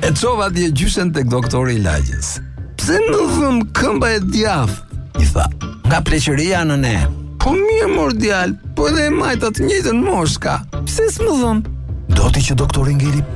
E çova dje gjyshen tek doktori i lagjës. Pse më vëm këmba e djath? I tha, nga pleqëria nëne. Po mirë mor djal, po edhe e majta të njëjtën moshka. Pse s'më dhëm? Doti që doktori ngeli